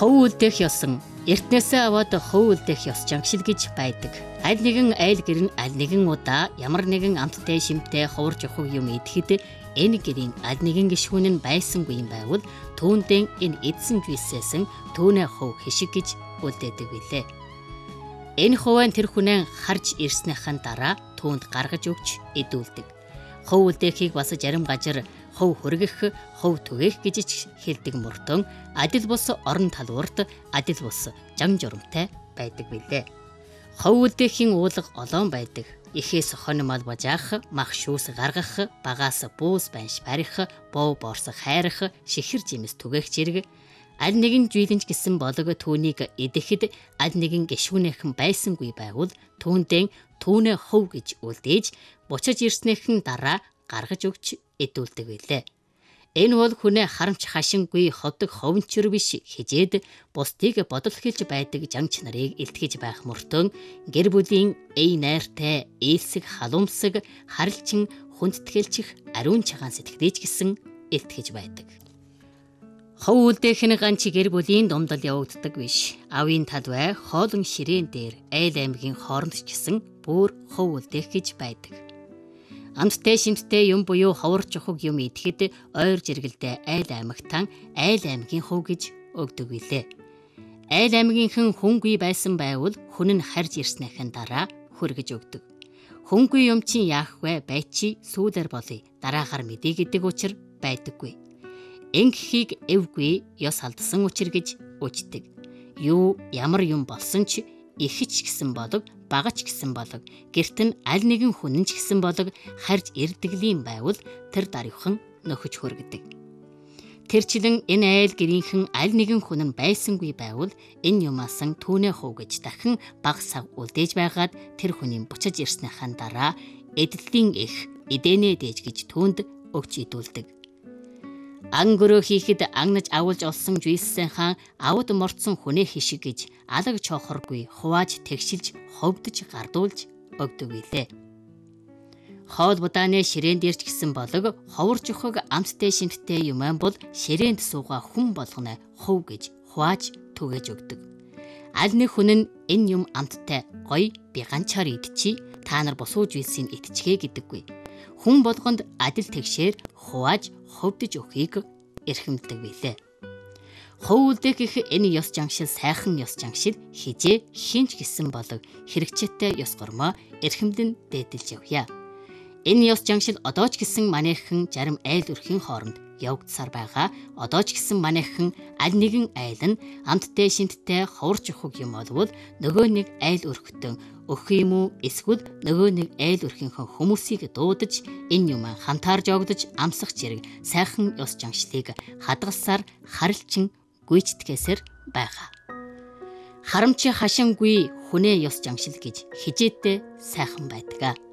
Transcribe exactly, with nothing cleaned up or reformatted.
Хов үлдээх ёсон эртнээсээ аваад хов үлдээх ёс жангшил гэж байдаг. Аль нэгэн айл гэр нь аль нэгэн удаа ямар нэгэн амттай шимтэй ховорж явах юм идэхэд энэ гэрийн аль нэгэн гишүүн нь байсангүй юм байвал түүндээ энэ эдсэн жийсээсэн түүнээ хов хишиг гэж үлдээдэг билээ. Энэ хувийн тэр хүнээ харж ирснийхэн дараа түүнд гаргаж өгч идүүлдэг. Хов үлдээхийг бас зарим газар хов хөргөх, хов түгээх гэж хэлдэг мөртөн адил бус орон талуурт адил бус жан журамтай байдаг билээ. Хов үлдээхийн уулга олоон байдаг. Ихээс хон мал бажаах, мах шүүс гаргах, багаас буус банш барих, бов борс хайрах, шихэр жимс түгээх зэрэг аль нэгэн жийлэнч гэсэн болог түүнийг идэхэд аль нэгэн гишүүнийхэн байсангүй байвал түүндээ түүнээ хов гэж үлдээж буцаж ирснийхэн дараа гаргаж өгч идүүлдэг билээ. Энэ бол хүнээ харамч хашингүй ходог ховнчор биш хижээд бусдыг бодол хэлж байдаг жанч нарыг илтгэж байх мөртөө гэр бүлийн эй найртай ээлсэг халуумсаг харилчин хүндэтгэлчих ариун чагаан сэтгэлээч гэсэн илтгэж байдаг. Хов үлдээх нь ганц гэр бүлийн дундал явагддаг биш. Авийн талбай хоолон ширээн дээр айл аймгийн хооронд ч гэсэн бүр хов үлдээх гэж байдаг. Амттай шимттэй юм буюу ховорч ухаг юм идэхэд ойр жиргэлдээ айл аймагтан айл аймгийн хов гэж өгдөг билээ. Айл аймгийнхэн хүнгүй байсан байвал хүн нь харж ирснийхэн дараа хөргөж өгдөг. Хүнгүй юм чинь яах вэ? Байчи сүүлэр болъё. Дараагаар мэдээ гэдэг учир байдаггүй. Ингэхийг эвгүй ёс алдсан учир гэж үждэг. Юу ямар юм болсон ч ихч гэсэн болог багач гэсэн болог гэрт нь аль нэгэн хүн ч гэсэн болог харж ирдэглийн байвал тэр даруйхан нөхөж хөргөдөг. Тэрчлэн энэ айл гэрийнхэн аль нэгэн хүн нь байсангүй байвал энэ юмасан түүнээ хов гэж дахин баг сав үлдээж байгаад тэр хүний буцаж ирснийхэн дараа эдлэлийн их эдэнэ дээж гэж түүнд өгч идүүлдэг. Ангөрөө хийхэд агнаж агуулж олсон жийсэн хаан авд морцсон хүнээ хишиг гэж алаг чохоргүй хувааж тэгшилж ховдож гардуулж өгдөг билээ. Хоол будааны ширээнд ирч гисэн болог ховорж ухаг амттай шимттэй юм бол ширээнд сууга хүн болгоно хов гэж хувааж түгэж өгдөг. Аль нэг хүн нь энэ юм амттай гоё би ганчаар идчихий та нар босууж үйсийн идчихээ гэдэггүй. Хүн болгонд адил тэгшээр хувааж ховдож өгөхийг эрхэмдэг билээ. Хов үлдээх энэ ёс жангшил сайхан ёс жангшил хижээ хинч гисэн болог хэрэгцээтэй ёс гормоо эрхэмдэн дээдэлж явъя. Энэ ёс жангшил одоо ч гэсэн манайхан зарим айл өрхийн хооронд явагдсаар байгаа. Одоо ч гэсэн манайхан аль нэгэн айл нь амттай шинттэй ховорч ухаг юм болвол нөгөө нэг айл өрхтөн өгөх юм уу эсвэл нөгөө нэг айл өрхийнхэн хүмүүсийг дуудаж энэ юм хантаарж огдож амсах зэрэг сайхан ёс жангшлыг хадгалсаар харилчин гүйцэтгээсээр байгаа. Харамч хашингүй хүнээ ёс жангшил гэж хижээдтэй сайхан байдаг.